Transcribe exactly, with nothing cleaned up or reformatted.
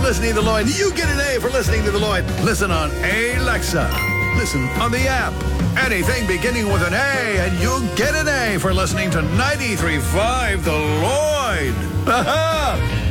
listening to the Lloyd. You get an A for listening to the Lloyd. Listen on Alexa. Listen on the app. Anything beginning with an A, and you get an A for listening to ninety-three point five The Lloyd. Ha-ha!